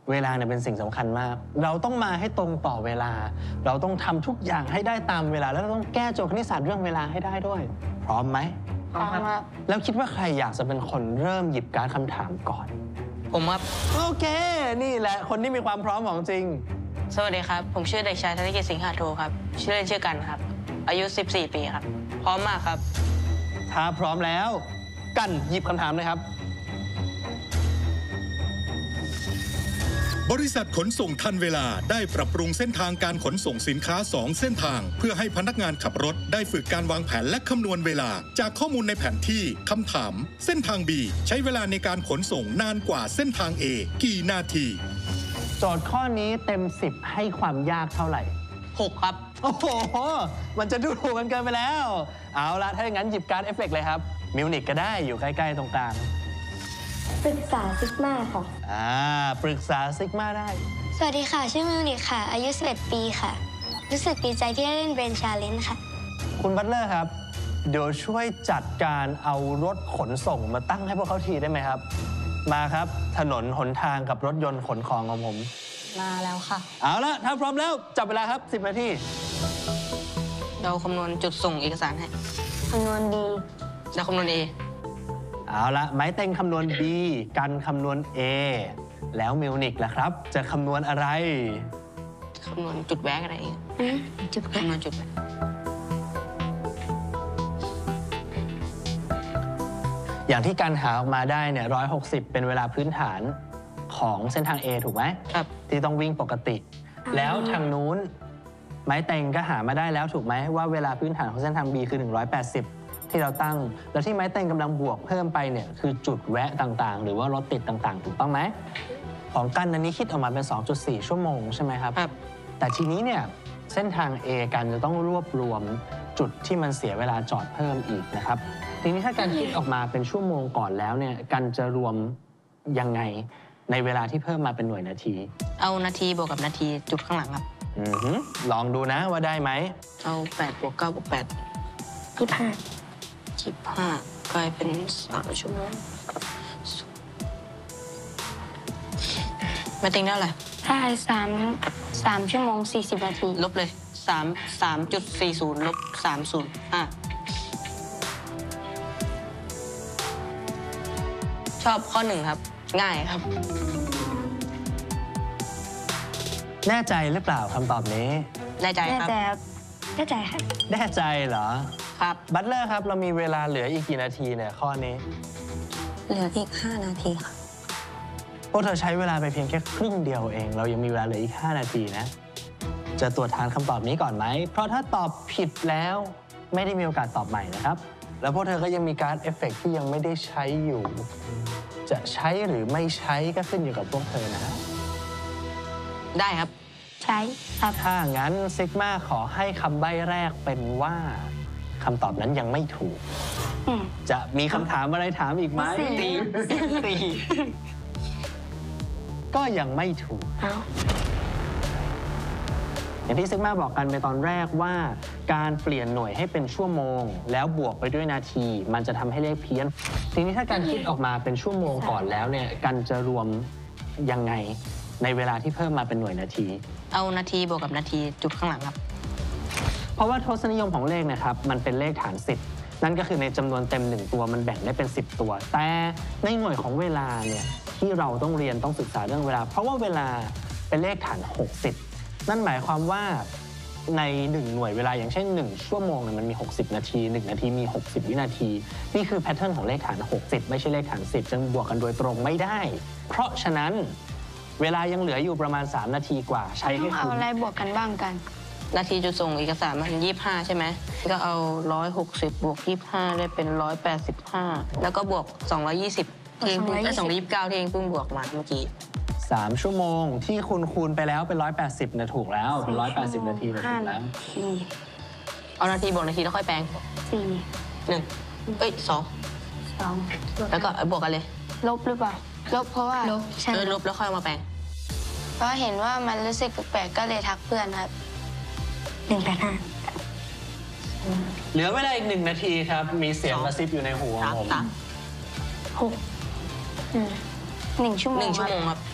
เวลาเนี่ยเป็นสิ่งสำคัญมากเราต้องมาให้ตรงต่อเวลาเราต้องทำทุกอย่างให้ได้ตามเวลาแล้วเราต้องแก้โจทย์คณิตศาสตร์เรื่องเวลาให้ได้ด้วยพร้อมไหมพร้อมครับแล้วคิดว่าใครอยากจะเป็นคนเริ่มหยิบการ์ดคำถามก่อนผมครับโอเคนี่แหละคนที่มีความพร้อมของจริงสวัสดีครับผมชื่อเด็กชายธนกิจสิงหาโทครับชื่อเล่นชื่อกันครับอายุ14 ปีครับพร้อมมากครับถ้าพร้อมแล้วกันหยิบคำถามเลยครับบริษัทขนส่งทันเวลาได้ปรับปรุงเส้นทางการขนส่งสินค้า2เส้นทางเพื่อให้พนักงานขับรถได้ฝึกการวางแผนและคำนวณเวลาจากข้อมูลในแผนที่คำถามเส้นทาง B ใช้เวลาในการขนส่งนานกว่าเส้นทาง A กี่นาทีโจทย์ข้อนี้เต็ม10ให้ความยากเท่าไหร่ 6ครับโอ้โหมันจะดูถูกกันเกินไปแล้วเอาละถ้าอย่างนั้นหยิบการ์ดเอฟเฟกต์เลยครับมิวนิกก็ได้อยู่ใกล้ๆตรงกลางปรึกษาซิกมาค่ะปรึกษาซิกมาได้สวัสดีค่ะชื่อมิวนิกค่ะอายุ11 ปีค่ะรู้สึกดีใจที่ได้เล่นเบนชาเลนจ์ค่ะคุณบัตเลอร์ครับเดี๋ยวช่วยจัดการเอารถขนส่งมาตั้งให้พวกเขาทีได้ไหมครับมาครับถนนหนทางกับรถยนต์ขนของของผมมาแล้วค่ะเอาละถ้าพร้อมแล้วจับเวลาครับ10 นาทีเราคำนวณจุดส่งเอกสารให้คำนวณ B เราคำนวณ A เอาละไม้เต็งคำนวณ B กันคำนวณ A แล้วมิวนิกล่ะครับจะคำนวณอะไรคำนวณจุดแวะอะไรจุดคำนวณจุดแวะอย่างที่การหาออกมาได้เนี่ย160เป็นเวลาพื้นฐานของเส้นทาง A ถูกไหมครับที่ต้องวิ่งปกติแล้วทางนู้นไม้เต็งก็หามาได้แล้วถูกไหมว่าเวลาพื้นฐานของเส้นทาง B คือ180ที่เราตั้งแล้วที่ไม้เต็งกำลังบวกเพิ่มไปเนี่ยคือจุดแวะต่างๆหรือว่ารถติดต่างๆถูกต้องไหมของกันอันนี้คิดออกมาเป็น 2.4 ชั่วโมงใช่ไหมครับแต่ทีนี้เนี่ยเส้นทาง A กันจะต้องรวบรวมจุดที่มันเสียเวลาจอดเพิ่มอีกนะครับทีนี้ถ้าการคิดออกมาเป็นชั่วโมงก่อนแล้วเนี่ยกันจะรวมยังไงในเวลาที่เพิ่มมาเป็นหน่วยนาทีเอานาทีบวกกับนาทีจุดข้างหลังครับลองดูนะว่าได้ไหมเอา8 บวก 9 บวก 8 25กลายเป็น3 ชั่วโมงไม่ติงได้อะไรได้3 ชั่วโมง 40 นาทีลบเลย3.40 ลบ 305ชอบข้อ1ครับง่ายครับแน่ใจหรือเปล่าคำตอบนี้แน่ใจครับแน่ใจค่ะแน่ใจเหรอครับบัตเลอร์ครับเรามีเวลาเหลืออีกกี่นาทีเนี่ยข้อนี้เหลืออีก5 นาทีค่ะพวกเธอใช้เวลาไปเพียงแค่ครึ่งเดียวเองเรายังมีเวลาเหลืออีก5 นาทีนะจะตรวจทานคำตอบนี้ก่อนไหมเพราะถ้าตอบผิดแล้วไม่ได้มีโอกาสตอบใหม่นะครับแล้วพวกเธอก็ยังมีการ์ดเอฟเฟกต์ที่ยังไม่ได้ใช้อยู่จะใช้หรือไม่ใช้ก็ขึ้นอยู่กับพวกเธอนะได้ครับใช้ครับถ้างั้นซิกมาขอให้คำใบ้แรกเป็นว่าคำตอบนั้นยังไม่ถูกจะมีคำถามอะไรถามอีกไหมก็ยังไม่ถูกอย่างที่ซิกมาบอกกันไปตอนแรกว่าการเปลี่ยนหน่วยให้เป็นชั่วโมงแล้วบวกไปด้วยนาทีมันจะทำให้เลขเพี้ยนทีนี้ถ้าการคิดออกมาเป็นชั่วโมงก่อนแล้วเนี่ยกันจะรวมยังไงในเวลาที่เพิ่มมาเป็นหน่วยนาทีเอานาทีบวกกับนาทีจุดข้างหลังครับเพราะว่าทศนิยมของเลขนะครับมันเป็นเลขฐาน10นั่นก็คือในจำนวนเต็ม1ตัวมันแบ่งได้เป็น10ตัวแต่ในหน่วยของเวลาเนี่ยที่เราต้องเรียนต้องศึกษาเรื่องเวลาเพราะว่าเวลาเป็นเลขฐาน60นั่นหมายความว่าใน1หน่วยเวลาอย่างเช่น1ชั่วโมงเนี่ยมันมี60นาที1นาทีมี60วินาทีนี่คือแพทเทิร์นของเลขฐาน60ไม่ใช่เลขฐาน10จึงบวกกันโดยตรงไม่ได้เพราะฉะนั้นเวลายังเหลืออยู่ประมาณ3 นาทีกว่าใช้ให้คุ้มเอาอะไรบวกกันบ้างกันนาทีจุดส่งเอกสารมัน25ใช่ไหมก็เอา160บวก25ได้เป็น185แล้วก็บวก220ที่229ที่เองเพิ่งบวกมาเมื่อกี้ 3 ชั่วโมงที่คุณคูณไปแล้วเป็น180นะถูกแล้วเป็น180นาทีถูกแล้วเอานาทีบวกนาทีแล้วค่อยแปลง1 2แล้วก็บวกกันเลยลบหรือเปล่าลบเพราะว่าลบแล้วค่อยมาแปลงเพราะเห็นว่ามันรู้สึกแปลกก็เลยทักเพื่อนครับ185 เหลือเวลาอีก1 นาทีครับมีเสียงกระซิบอยู่ในหูของผม 6 1 ชั่วโมงครับ